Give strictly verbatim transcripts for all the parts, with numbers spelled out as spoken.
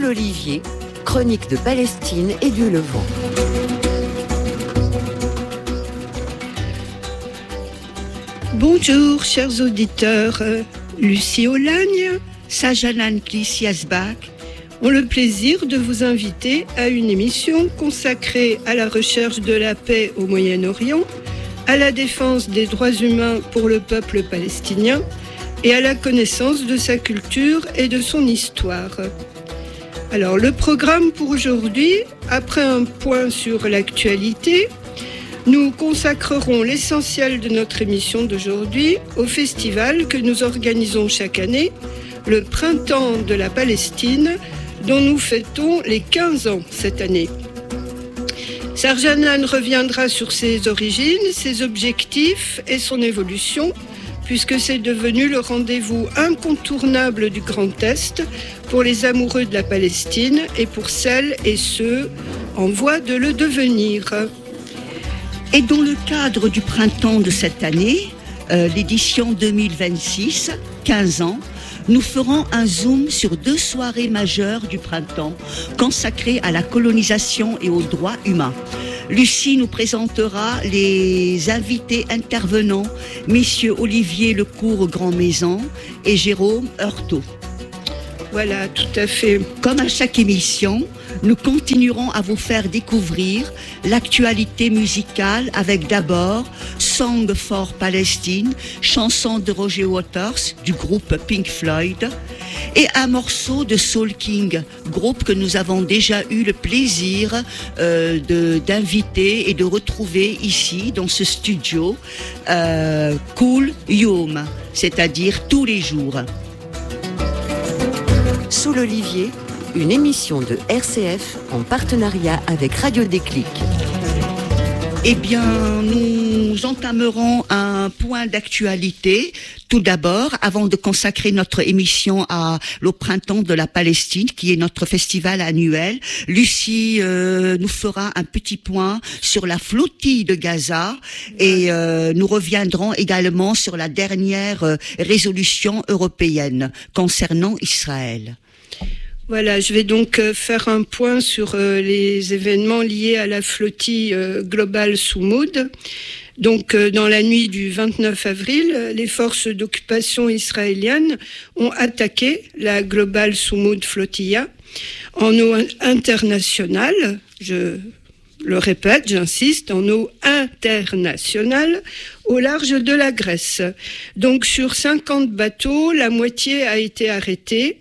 l'Olivier, chronique de Palestine et du Levant. Bonjour chers auditeurs, Lucie Olagne, Sajanan Klissiasbach ont le plaisir de vous inviter à une émission consacrée à la recherche de la paix au Moyen-Orient, à la défense des droits humains pour le peuple palestinien et à la connaissance de sa culture et de son histoire. Alors le programme pour aujourd'hui, après un point sur l'actualité, nous consacrerons l'essentiel de notre émission d'aujourd'hui au festival que nous organisons chaque année, le Printemps de la Palestine, dont nous fêtons les quinze ans cette année. Sarjanan reviendra sur ses origines, ses objectifs et son évolution, puisque c'est devenu le rendez-vous incontournable du Grand Est pour les amoureux de la Palestine et pour celles et ceux en voie de le devenir. Et dans le cadre du printemps de cette année, euh, l'édition deux mille vingt-six, quinze ans, nous ferons un zoom sur deux soirées majeures du printemps consacrées à la colonisation et aux droits humains. Lucie nous présentera les invités intervenants, messieurs Olivier Lecourt-Grand-Maison et Jérôme Heurtaud. Voilà, tout à fait. Comme à chaque émission, nous continuerons à vous faire découvrir l'actualité musicale avec d'abord Song for Palestine, chanson de Roger Waters du groupe Pink Floyd, et un morceau de Soul King, groupe que nous avons déjà eu le plaisir euh, de, d'inviter et de retrouver ici dans ce studio, euh, Cool Yom, c'est-à-dire tous les jours. Sous l'Olivier, une émission de R C F en partenariat avec Radio Déclic. Eh bien, nous entamerons un point d'actualité. Tout d'abord, avant de consacrer notre émission à au Printemps de la Palestine, qui est notre festival annuel, Lucie euh, nous fera un petit point sur la flottille de Gaza et euh, nous reviendrons également sur la dernière euh, résolution européenne concernant Israël. Voilà, je vais donc faire un point sur euh, les événements liés à la flottille euh, globale Soumoud. Donc, euh, dans la nuit du vingt-neuf avril, les forces d'occupation israéliennes ont attaqué la globale Soumoud Flotilla en eau internationale. Je le répète, j'insiste, en eau internationale au large de la Grèce. Donc, sur cinquante bateaux, la moitié a été arrêtée.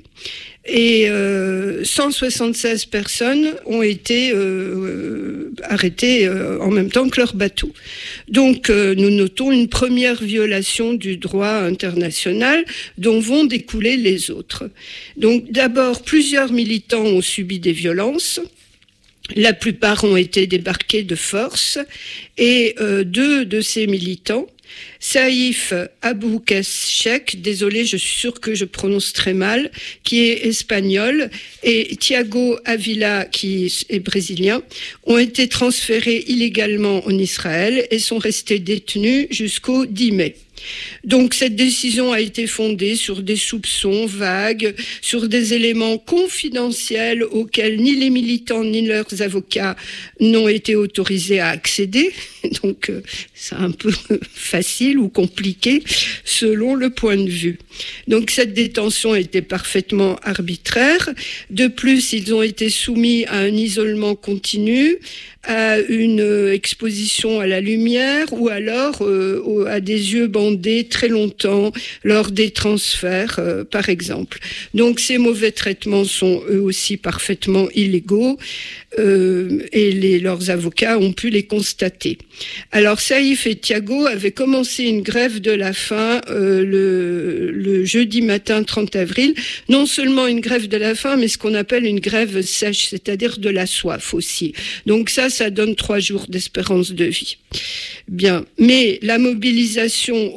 Et euh, cent soixante-seize personnes ont été euh, arrêtées euh, en même temps que leur bateau. Donc euh, nous notons une première violation du droit international dont vont découler les autres. Donc d'abord, plusieurs militants ont subi des violences. La plupart ont été débarqués de force et euh, deux de ces militants, Saïf Aboukeshek, désolé, je suis sûre que je prononce très mal, qui est espagnol, et Thiago Avila, qui est brésilien, ont été transférés illégalement en Israël et sont restés détenus jusqu'au dix mai. Donc cette décision a été fondée sur des soupçons vagues, sur des éléments confidentiels auxquels ni les militants ni leurs avocats n'ont été autorisés à accéder. Donc euh, c'est un peu facile ou compliqué selon le point de vue. Donc cette détention était parfaitement arbitraire. De plus, ils ont été soumis à un isolement continu, à une exposition à la lumière ou alors euh, à des yeux bandés très longtemps lors des transferts, euh, par exemple. Donc ces mauvais traitements sont eux aussi parfaitement illégaux euh, et les, leurs avocats ont pu les constater. Alors Saïf et Thiago avaient commencé une grève de la faim euh, le, le jeudi matin trente avril, non seulement une grève de la faim, mais ce qu'on appelle une grève sèche, c'est-à-dire de la soif aussi. Donc ça, ça donne trois jours d'espérance de vie. Bien, mais la mobilisation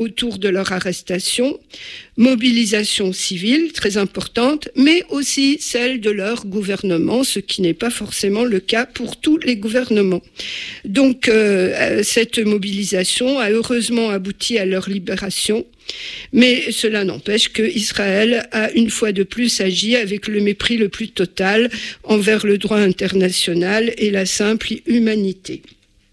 autour de leur arrestation, mobilisation civile très importante, mais aussi celle de leur gouvernement, ce qui n'est pas forcément le cas pour tous les gouvernements. Donc euh, cette mobilisation a heureusement abouti à leur libération, mais cela n'empêche qu'Israël a une fois de plus agi avec le mépris le plus total envers le droit international et la simple humanité.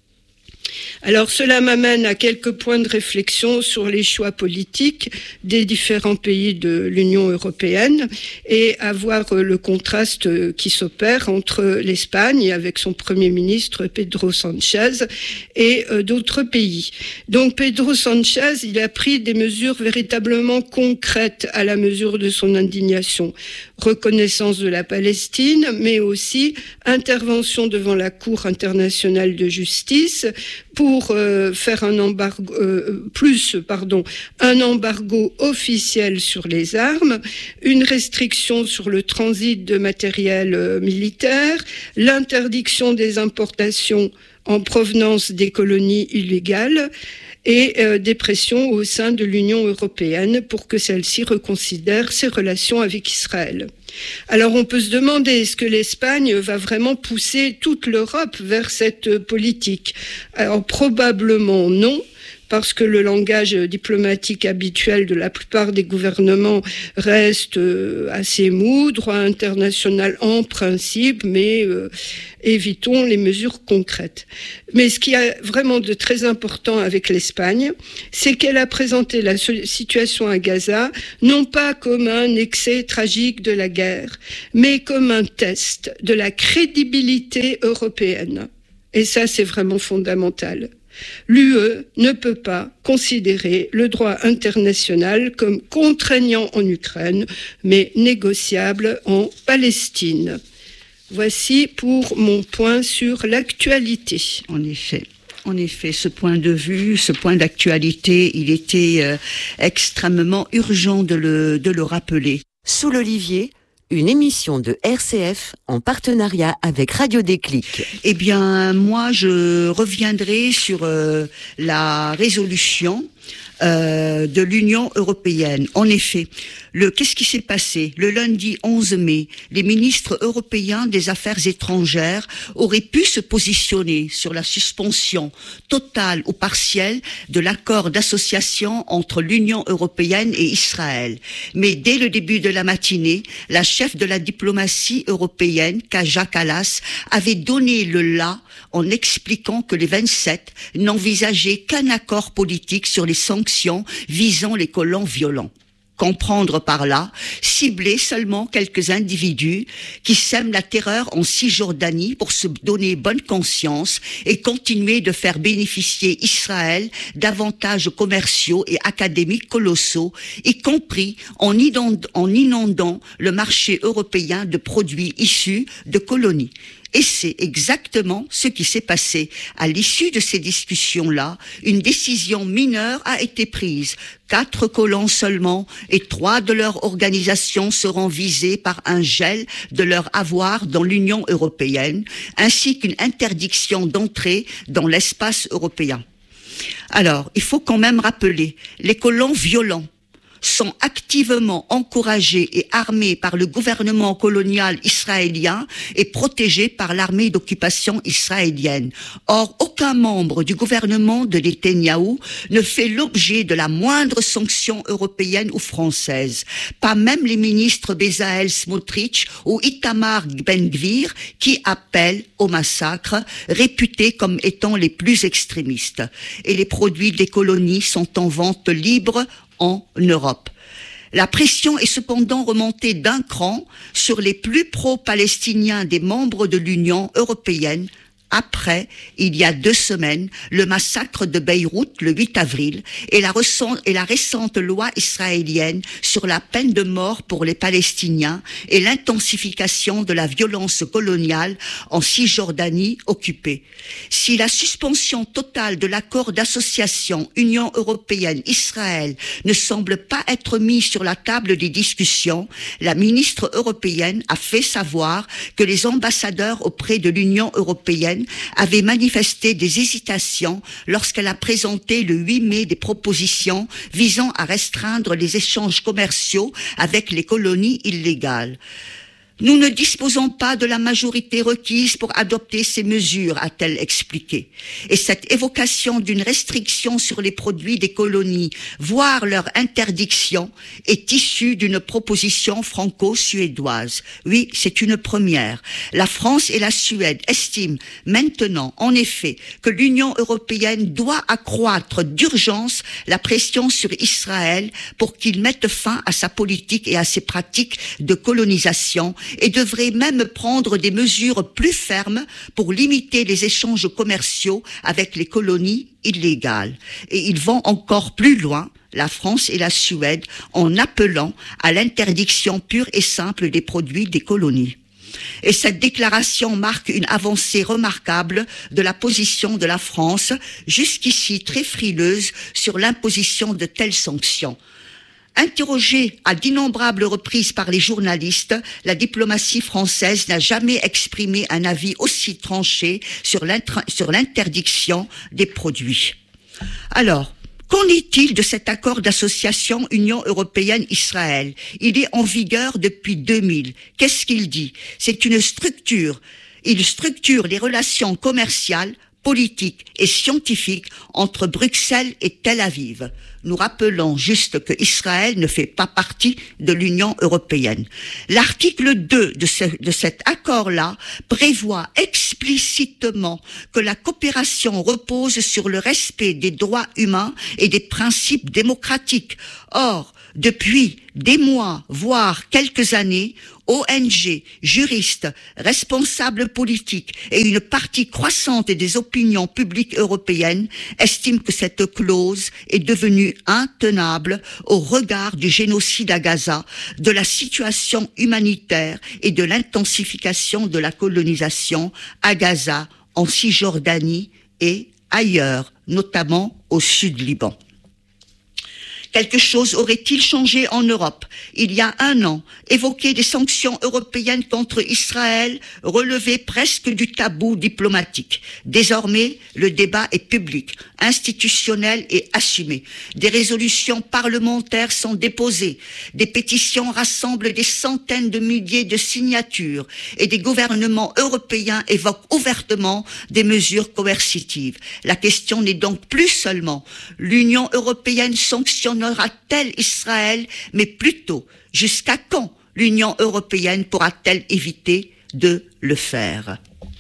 Alors cela m'amène à quelques points de réflexion sur les choix politiques des différents pays de l'Union européenne et à voir le contraste qui s'opère entre l'Espagne avec son Premier ministre Pedro Sánchez et d'autres pays. Donc Pedro Sánchez, il a pris des mesures véritablement concrètes à la mesure de son indignation. Reconnaissance de la Palestine, mais aussi intervention devant la Cour internationale de justice pour euh, faire un embargo, euh, plus, pardon, un embargo officiel sur les armes, une restriction sur le transit de matériel euh, militaire, l'interdiction des importations en provenance des colonies illégales, et euh, des pressions au sein de l'Union européenne pour que celle-ci reconsidère ses relations avec Israël. Alors on peut se demander, est-ce que l'Espagne va vraiment pousser toute l'Europe vers cette politique ? Alors probablement non, parce que le langage diplomatique habituel de la plupart des gouvernements reste assez mou, droit international en principe, mais euh, évitons les mesures concrètes. Mais ce qui est vraiment de très important avec l'Espagne, c'est qu'elle a présenté la situation à Gaza non pas comme un excès tragique de la guerre, mais comme un test de la crédibilité européenne. Et ça, c'est vraiment fondamental. L'U E ne peut pas considérer le droit international comme contraignant en Ukraine, mais négociable en Palestine. Voici pour mon point sur l'actualité. En effet. En effet, ce point de vue, ce point d'actualité, il était euh, extrêmement urgent de le, de le rappeler. Sous l'olivier, une émission de R C F en partenariat avec Radio Déclic. Eh bien, moi, je reviendrai sur euh, la résolution euh, de l'Union européenne. En effet, le qu'est-ce qui s'est passé ? Le lundi onze mai, les ministres européens des Affaires étrangères auraient pu se positionner sur la suspension totale ou partielle de l'accord d'association entre l'Union européenne et Israël. Mais dès le début de la matinée, la chef de la diplomatie européenne, Kaja Kallas, avait donné le la en expliquant que les vingt-sept n'envisageaient qu'un accord politique sur les sanctions visant les colons violents. Comprendre par là, cibler seulement quelques individus qui sèment la terreur en Cisjordanie pour se donner bonne conscience et continuer de faire bénéficier Israël d'avantages commerciaux et académiques colossaux, y compris en inondant, en inondant le marché européen de produits issus de colonies. Et c'est exactement ce qui s'est passé. À l'issue de ces discussions-là, une décision mineure a été prise. Quatre colons seulement et trois de leurs organisations seront visés par un gel de leur avoir dans l'Union européenne, ainsi qu'une interdiction d'entrée dans l'espace européen. Alors, il faut quand même rappeler, les colons violents sont activement encouragés et armés par le gouvernement colonial israélien et protégés par l'armée d'occupation israélienne. Or, aucun membre du gouvernement de Netanyahou ne fait l'objet de la moindre sanction européenne ou française. Pas même les ministres Bezalel Smotrich ou Itamar Ben-Gvir qui appellent au massacre, réputés comme étant les plus extrémistes. Et les produits des colonies sont en vente libre en Europe. La pression est cependant remontée d'un cran sur les plus pro-palestiniens des membres de l'Union européenne après, il y a deux semaines, le massacre de Beyrouth le huit avril et la, récente, et la récente loi israélienne sur la peine de mort pour les Palestiniens et l'intensification de la violence coloniale en Cisjordanie occupée. Si la suspension totale de l'accord d'association Union européenne-Israël ne semble pas être mise sur la table des discussions, la ministre européenne a fait savoir que les ambassadeurs auprès de l'Union européenne européenne avait manifesté des hésitations lorsqu'elle a présenté le huit mai des propositions visant à restreindre les échanges commerciaux avec les colonies illégales. Nous ne disposons pas de la majorité requise pour adopter ces mesures, a-t-elle expliqué. Et cette évocation d'une restriction sur les produits des colonies, voire leur interdiction, est issue d'une proposition franco-suédoise. Oui, c'est une première. La France et la Suède estiment maintenant, en effet, que l'Union européenne doit accroître d'urgence la pression sur Israël pour qu'il mette fin à sa politique et à ses pratiques de colonisation, et devrait même prendre des mesures plus fermes pour limiter les échanges commerciaux avec les colonies illégales. Et ils vont encore plus loin, la France et la Suède, en appelant à l'interdiction pure et simple des produits des colonies. Et cette déclaration marque une avancée remarquable de la position de la France, jusqu'ici très frileuse sur l'imposition de telles sanctions. Interrogée à d'innombrables reprises par les journalistes, la diplomatie française n'a jamais exprimé un avis aussi tranché sur l'interdiction des produits. Alors, qu'en est-il de cet accord d'association Union européenne-Israël? Il est en vigueur depuis deux mille. Qu'est-ce qu'il dit? C'est une structure. Il structure les relations commerciales, politique et scientifique entre Bruxelles et Tel Aviv. Nous rappelons juste que Israël ne fait pas partie de l'Union européenne. L'article deux de, ce, de cet accord-là prévoit explicitement que la coopération repose sur le respect des droits humains et des principes démocratiques. Or, depuis des mois, voire quelques années, O N G, juristes, responsables politiques et une partie croissante des opinions publiques européennes estiment que cette clause est devenue intenable au regard du génocide à Gaza, de la situation humanitaire et de l'intensification de la colonisation à Gaza, en Cisjordanie et ailleurs, notamment au sud Liban. Quelque chose aurait-il changé en Europe? Il y a un an, évoquer des sanctions européennes contre Israël relevait presque du tabou diplomatique. Désormais, le débat est public, institutionnel et assumé. Des résolutions parlementaires sont déposées, des pétitions rassemblent des centaines de milliers de signatures et des gouvernements européens évoquent ouvertement des mesures coercitives. La question n'est donc plus seulement l'Union européenne sanctionne aura-t-elle Israël, mais plutôt, jusqu'à quand l'Union européenne pourra-t-elle éviter de le faire?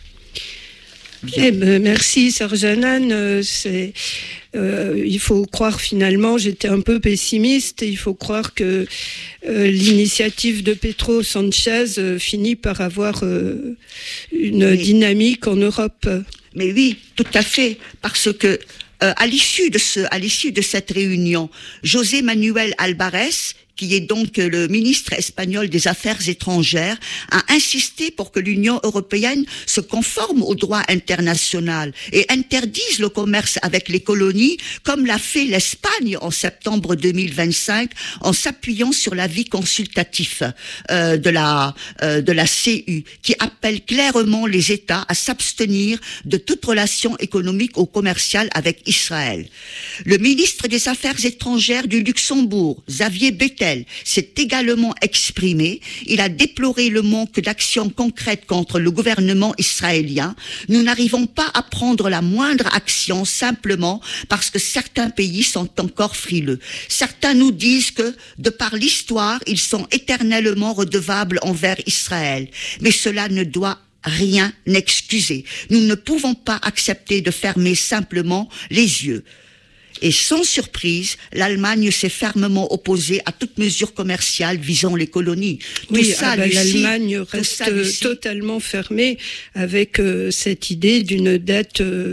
Eh ben, merci Serge-Hanan. Euh, c'est, euh, il faut croire finalement, j'étais un peu pessimiste, il faut croire que euh, l'initiative de Pedro Sanchez euh, finit par avoir euh, une oui. dynamique en Europe. Mais oui, tout à fait, parce que Euh, à l'issue de ce, à l'issue de cette réunion, José Manuel Alvarez, qui est donc le ministre espagnol des Affaires étrangères, a insisté pour que l'Union européenne se conforme au droit international et interdise le commerce avec les colonies, comme l'a fait l'Espagne en septembre deux mille vingt-cinq, en s'appuyant sur l'avis consultatif euh, de la euh, de la C U, qui appelle clairement les États à s'abstenir de toute relation économique ou commerciale avec Israël. Le ministre des Affaires étrangères du Luxembourg, Xavier Bettel, s'est également exprimé. Il a déploré le manque d'action concrète contre le gouvernement israélien. Nous n'arrivons pas à prendre la moindre action simplement parce que certains pays sont encore frileux. Certains nous disent que, de par l'histoire, ils sont éternellement redevables envers Israël. Mais cela ne doit rien excuser. Nous ne pouvons pas accepter de fermer simplement les yeux. Et sans surprise, l'Allemagne s'est fermement opposée à toute mesure commerciale visant les colonies. Oui, tout ça, ah ben, Lucie, l'Allemagne reste ça, totalement fermée avec euh, cette idée d'une dette euh,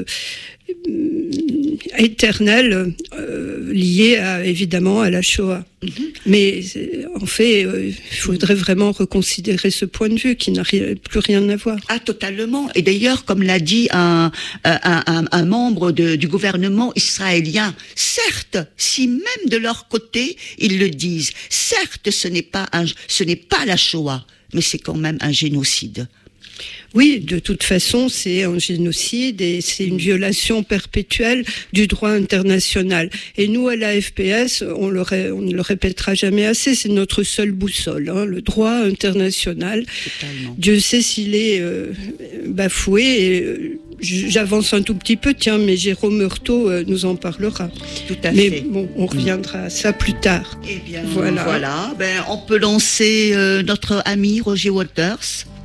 éternelle euh, liée à, évidemment à la Shoah. Mm-hmm. Mais en fait, euh, il faudrait vraiment reconsidérer ce point de vue qui n'a ri- plus rien à voir. Ah, totalement. Et d'ailleurs, comme l'a dit un, un, un, un membre de, du gouvernement israélien, certes, si même de leur côté, ils le disent, certes, ce n'est pas un, ce n'est pas la Shoah, mais c'est quand même un génocide. Oui, de toute façon, c'est un génocide et c'est une violation perpétuelle du droit international. Et nous, à l'A F P S, on, le ré, on ne le répétera jamais assez, c'est notre seule boussole, hein, le droit international. Totalement. Dieu sait s'il est euh, bafoué. Et, euh, j'avance un tout petit peu, tiens, mais Jérôme Heurtaud euh, nous en parlera. Tout à mais fait. bon, on reviendra à ça plus tard. Eh bien, voilà. voilà. Ben, on peut lancer euh, notre ami Roger Waters.